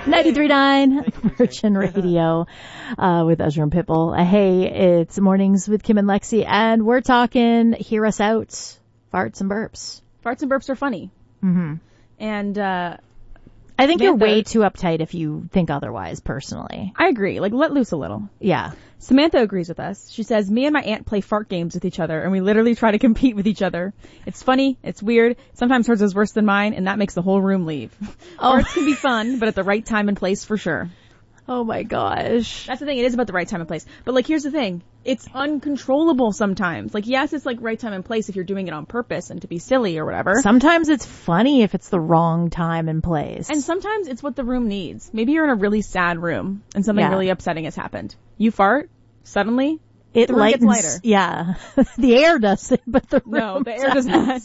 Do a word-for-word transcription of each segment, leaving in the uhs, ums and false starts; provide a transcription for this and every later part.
ninety-three point nine Virgin Radio uh, with Ezra and Pitbull. Uh, hey, it's Mornings with Kim and Lexi, and we're talking Hear Us Out, farts and burps. Farts and burps are funny. Mm-hmm. And uh, I think Samantha, you're way too uptight if you think otherwise, personally. I agree. Like, let loose a little. Yeah. Samantha agrees with us. She says, me and my aunt play fart games with each other, and we literally try to compete with each other. It's funny. It's weird. Sometimes hers is worse than mine, and that makes the whole room leave. Oh. Farts can be fun, but at the right time and place for sure. Oh, my gosh. That's the thing. It is about the right time and place. But, like, here's the thing. It's uncontrollable sometimes. Like, yes, it's, like, right time and place if you're doing it on purpose and to be silly or whatever. Sometimes it's funny if it's the wrong time and place. And sometimes it's what the room needs. Maybe you're in a really sad room and something Yeah. really upsetting has happened. You fart, suddenly, it the room lightens, gets lighter. Yeah. The air does it, but the room No, the air does not.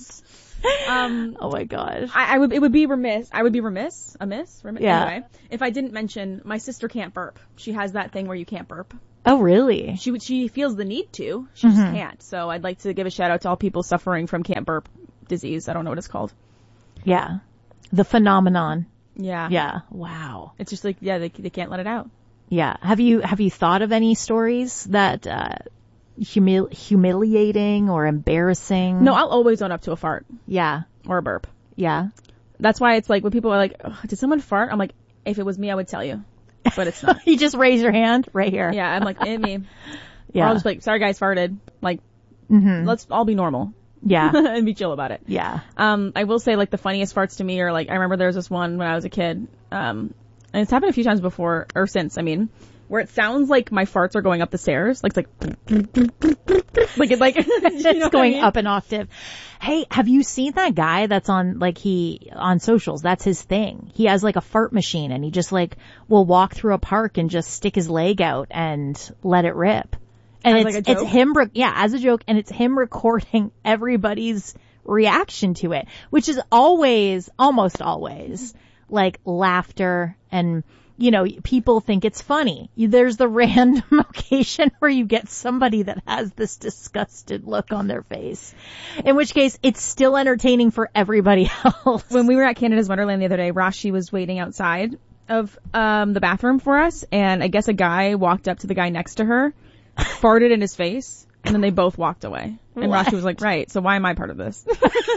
Um, oh my gosh. I, I would, it would be remiss, I would be remiss, amiss, remiss, Yeah. anyway, if I didn't mention my sister can't burp. She has that thing where you can't burp. Oh, really? She would, she feels the need to, she Mm-hmm. just can't. So I'd like to give a shout out to all people suffering from can't burp disease. I don't know what it's called. Yeah. The phenomenon. Yeah. Yeah. Wow. It's just like, yeah, they, they can't let it out. Yeah. Have you, have you thought of any stories that, uh, humil- humiliating or embarrassing? No, I'll always own up to a fart Yeah. or a burp. Yeah. That's why it's like when people are like, oh, did someone fart? I'm like, if it was me, I would tell you, but it's not. You just raise your hand right here. Yeah. I'm like, eh, me. Yeah. Or I'll just be like, sorry guys, farted. Like, Mm-hmm. let's all be normal. Yeah. And be chill about it. Yeah. Um, I will say like the funniest farts to me are like, I remember there was this one when I was a kid, um, and it's happened a few times before, or since, I mean, where it sounds like my farts are going up the stairs. Like, it's like, like, it, like, you know It's what going I mean? up an octave. Hey, have you seen that guy that's on, like, he, on socials? That's his thing. He has, like, a fart machine, and he just, like, will walk through a park and just stick his leg out and let it rip. And As, it's, like, a it's joke? him, re- yeah, as a joke, and it's him recording everybody's reaction to it, which is always, almost always, like, laughter and, you know, people think it's funny. There's the random occasion where you get somebody that has this disgusted look on their face, in which case it's still entertaining for everybody else. When we were at Canada's Wonderland the other day, Rashi was waiting outside of um the bathroom for us, and I guess a guy walked up to the guy next to her, farted in his face, and then they both walked away. And What? Rashi was like, right, so why am I part of this?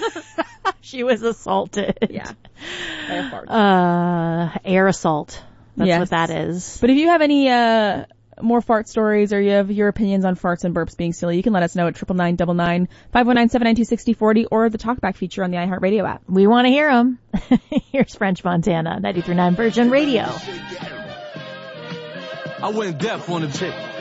She was assaulted. Yeah. By a fart. Uh, air assault. That's Yes. what that is. But if you have any uh more fart stories, or you have your opinions on farts and burps being silly, you can let us know at triple nine double nine five one nine seven nine two six zero four zero or the talkback feature on the iHeartRadio app. We want to hear them. Here's French Montana, ninety-three point nine Virgin Radio. I went deaf on the chick.